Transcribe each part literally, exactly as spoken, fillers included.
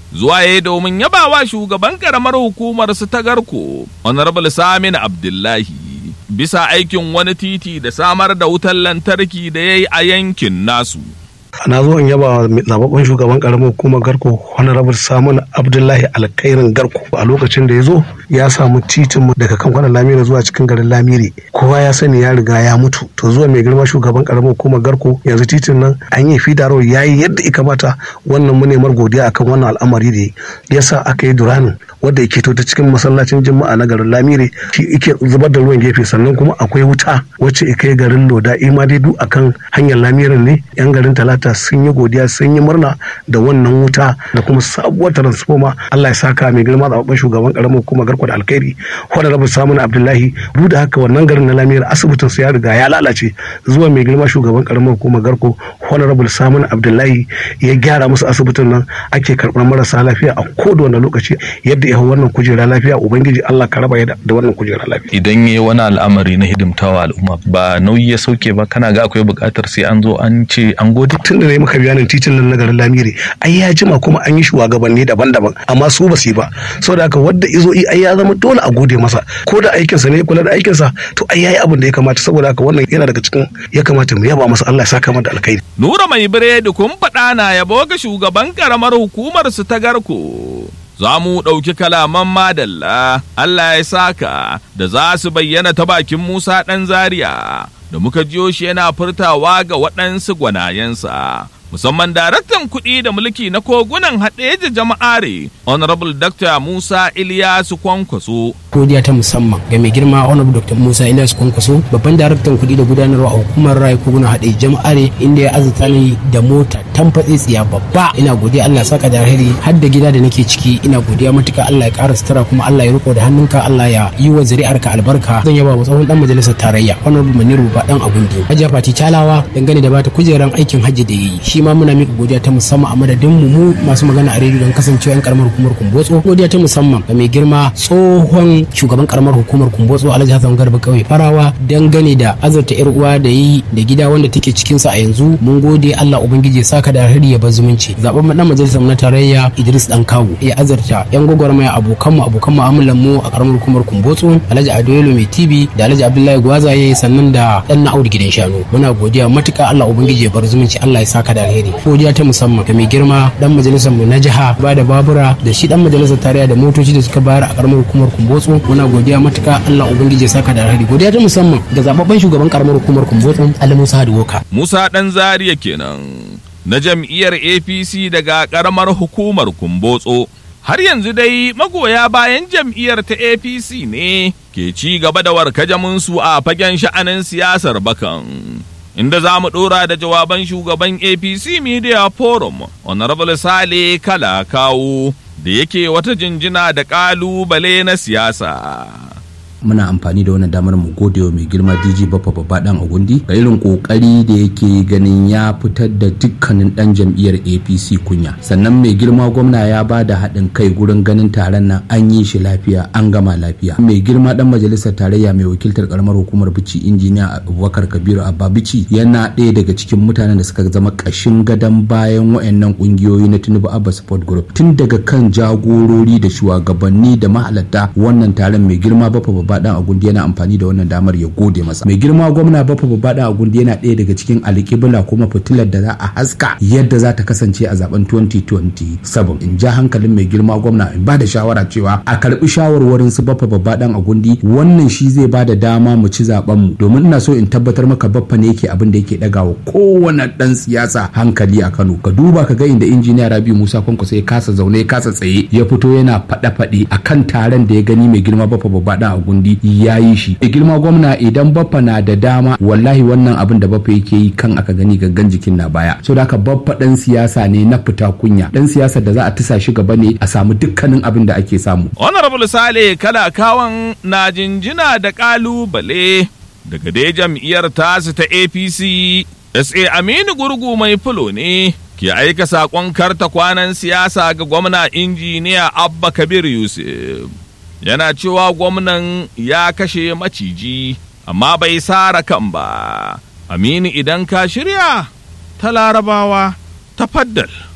zuwa ya domin yabawa shugaban karamar hukumar su ta Garko, Honorable Saminu Abdullahi, bisa aikin wani titi da samar da wutar lantarki da ya yi a yankin nasu. Na zo in yaba zababben shugaban karamar hukumar Garko Honorable Saminu Abdullahi Alkairin Garko. A lokacin da ya zo ya samu titin daga kan kwanan Lamiri zuwa cikin garin Lamiri. Kowa ya sani ya riga ya mutu. To zuwa mai girma shugaban karamar hukumar Garko yanzu titin nan an yi fidaro ya yi yadda ya kamata. Wannan mu nemar godiya akan wannan al'amari da ya sa aka yi duranin wadda yake to ta cikin masallacin Juma'a na garin Lamiri shi yake zubar da ruwan gefe, sannan kuma akwai wuta wacce ya kai garin Loda ima dai duk akan hanyar Lamirin ne. Yan garin Talata sun yi godiya sun yi murna da wannan wuta da kuma sabuwar transformer. Allah ya saka mai girma zababben shugaban karamar hukumar Garko da alkhairi Honorable Saminu Abdullahi. Duk da haka wannan garin na Lamiri asibitin sa ya riga ya lalace. Zuwa mai girma shugaban karamar hukumar Garko Honorable Saminu Abdullahi ya gyara musu asibitin nan, ake karɓar marasa lafiya a kowane lokaci. Yadda ya hau wannan kujera lafiya, ubangiji Allah ka raba da wannan kujera lafiya. Idan yayi wani al'amari na hidimtawa al'umma ba nauyi ya sauke ba, kana ga akwai buƙatar sai an zo an ce an gode? Tun da na yi maka bayanin titin nan na garin Lamiri ai ya jima kuma an yi shugabanni daban-daban amma su ba su yi ba, saboda haka wadda izo ai ya zama dole a gode masa, ko da aikinsa ne kula da aikinsa to ai yayi abin da ya kamata. Saboda haka wannan yana daga cikin ya kamata mu yaba masa, Allah ya saka mata alkhairi. Nura Mai Biredi kun faɗa na yabo ga shugaban karamar hukumar su ta Garko. Za mu ɗauki kalaman madalla Allah ya saka da za su bayyana ta bakin Musa ɗan Zaria da muka jiyo shi yana furtawa ga waɗansu gwanayensa, musamman daraktan kuɗi da mulki na kogunan haɗeja jama'are Honorable Doctor Musa Ilyasu Kwankwaso. Godiya ta musamman ga mai girma Honorable Doctor Musa Ilyasu Kwankwaso, babban daraktan kuɗi da gudanarwa a hukumar Rai kogunan haɗeja jama'are, inda ya azurta ni da mota tamfatse tsiya babba. Ina godiya, Allah saka da alheri, har da gida da nake ciki ina godiya matuka. Allah ya ƙara sutura kuma Allah ya riko da hannunka, Allah ya yi wa zuri'arka albarka. Zan yaba wa tsohon dan majalisar tarayya Honorable Maniru ba dan Agundi, Hajiya Fati Talawa, dangane da bata kujeran aikin hajji da yayi. Shi ma muna mika godiya ta musamman a madadin mu mu masu magana a rediyo don kasancewa yan karamar hukumar Kumbotso. Godiya ta musamman ga mai girma tsohon shugaban karamar hukumar Kumbotso Alhaji Hassan Garba Kauye Farawa, dangane da azurta yar uwa da yi da gida wanda take cikin sa a yanzu. Mun gode, Allah ubangiji ya saka da alheri ya bar zumunci. Zaben dan majalisar na tarayya Idris Dan Kawu ya azurta yan gwagwarmaya abokan mu abokan mu'amalan mu a karamar hukumar Kumbotso, Alhaji Adoyelo Mai Tibi da Alhaji Abdullahi Gwazaye, sannan da dan na Audu Gidan Shanu. Muna godiya matuka, Allah ubangiji ya bar zumunci, Allah ya saka da alheri. Godiya ta musamman ga mai girma dan majalisar mu na jiha ba da babura da shi dan majalisar tarayya da motoci da suka bayar a karamar hukumar Kumbotso. Muna godiya matuka, Allah ubangiji ya saka da alheri. Godiya ta musamman ga zababben shugaban karamar hukumar Kumbotso Ali Musa Hadiwoka. Musa dan Zaria kenan na jam'iyyar A P C daga karamar hukumar Kumbotso. Har yanzu dai magoya bayan jam'iyyar ta A P C ne ke ci gaba da warkajaminsu a fagen sha'anin siyasar bakan, inda za mu ɗora da jawaban shugaban A P C Media Forum Honorable Sale Kalakawo da yake wata jinjina da ƙalubale na siyasa. muna amfani da wannan damar mu gode wa mai girma D J Baffa Babba Dan Agundi ga irin kokari da yake ganin ya fitar da dukkanin dan jam'iyyar A P C kunya. Sannan mai girma gwamna ya ba da haɗin kai gurin ganin taron nan an yi shi lafiya, an gama lafiya. Mai girma dan majalisar tarayya mai wakiltar karamar hukumar Bichi injiniya Abubakar Kabiru Abba Bichi yana ɗaya daga cikin mutanen da suka zama ƙashin gadon bayan wayannan kungiyoyi na Tinubu Abba Support Group, tun daga kan jagorori da shugabanni da mahalarta wannan taron. Mai girma Baffa Babba Dan Agundi yana amfani da wannan damar ya gode masa. Mai girma gwamna Baffa Babba Dan Agundi yana ɗaya daga cikin alƙibla kuma fitilar da za a haska yadda za ta kasance a zaben twenty twenty-seven. In ja hankalin mai girma gwamna in ba da shawara cewa a karbi shawarwarin su Baffa Babba Dan Agundi, wannan shi zai ba da dama mu ci zaben mu, domin ina so in tabbatar maka Baffa ne yake abin da yake dagawa kowane dan siyasa hankali a Kano. Ka duba ka ga inda injiniya Rabi Musa Kwankwaso ya kasa zaune ya kasa tsaye ya fito yana faɗe-faɗe akan taron da ya gani mai girma Baffa Babba Dan Agundi ya yi shi. Mai girma gwamna idan Baffa na da dama, wallahi wannan abin da Baffa yake yi kan aka gani gangan jikin na baya. So da haka Baffa dan siyasa ne na fita kunya, dan siyasa da za a tisa shi gaba ne a samu dukkanin abin da ake samu. Honorable Sale Kalakawan na jinjina da kalubale daga dai jam'iyyar tasu ta A P C. S A Aminu Gurgu Mai Fulo ne ke aika sakon karta kwanan siyasa ga gwamna injiniya Abba Kabir Yusuf. Yana cewa gwamnan ya kashe maciji amma bai sara kan ba. Aminu, idan ka shirya ta Larabawa ta faddal.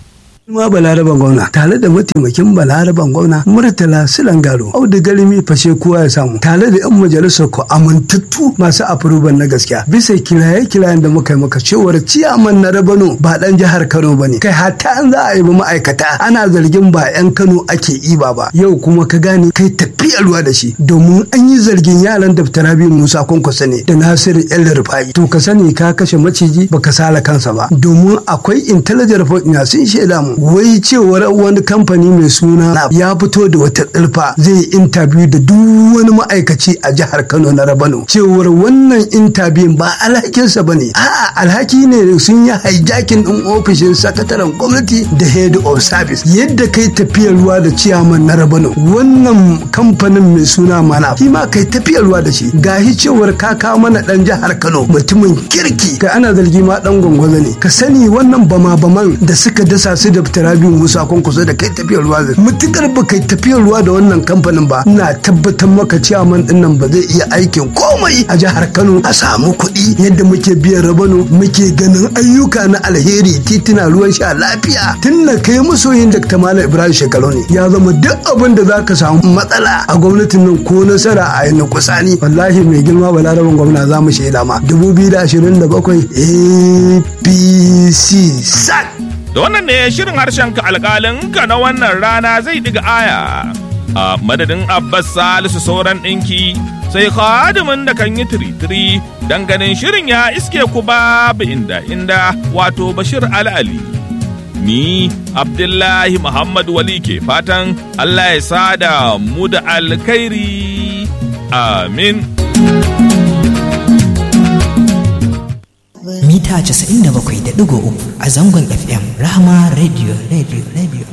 ma balaraban gwamna tare da mataimakin balaraban gwamna Murtala Silangaro Audu Galimi fashe kowa ya samu tare da yan majalisar ku amintattu masu afuruban na gaskiya bisa kiraye kirayen da muka yi maka cewar ciyaman na Rabano ba dan jihar Kano bane kai hatta an za a yi ma'aikata ana zargin ba yan Kano ake iba ba yau kuma ka gane kai tafiyarwa da shi domin an yi zargin yaran Dr. Rabi Musa Kwankwaso ne da Nasiru El Rufai to ka sani ka kashe maciji baka sala kansa ba domin akwai intelligent report na sun shaida mu wai cewar wani kamfani mai suna ya fito da wata tsirfa zai yi interview da duk wani ma'aikaci a jihar Kano na Rabano cewar wannan interview ba alhakinsa bane a'a alhaki ne sun yi hijacking din ofishin sakataren gwamnati da head of service yadda kai tafiyar ruwa da ciyaman na Rabano wannan kamfanin mai suna mana shi ma kai tafiyar ruwa da shi gahi cewar ka kawo mana dan jihar Kano mutumin kirki kai ana zargi ma dan gwangwazo ne ka sani wannan bama baman da suka dasa su da Rabi Musa Kwankwaso da kai tafiyar ruwa da mutukar ba kai tafiyar ruwa da wannan kamfanin ba ina tabbatar maka ciyaman din nan ba zai iya aikin komai a jihar Kano a samu kuɗi yadda muke biyan Rabano muke ganin ayyuka na alheri titina ruwan sha lafiya tun da kai masoyin Dr. Malam Ibrahim Shekaru ne ya zama duk abin da zaka samu matsala a gwamnatin nan ko nasara a yanzu kusani wallahi mai girma balaraban gwamna za mu shaida ma dubu biyu da ashirin da bakwai A P C sak. Da wannan ne shirin harshen ka alƙalin ka na wannan rana zai diga aya. A madadin Abbas Salisu sauran ɗinki sai khadimin da kan yi tiri-tiri don ganin shirin ya iske ku babu inda inda wato Bashir Ali. Ni Abdullahi Muhammad Wali ke fatan Allah ya sada mu da alkhairi. Amin. Mita casa'in da bakwai da ɗigo uku a zangon F M Rahama Radio Radio Radio.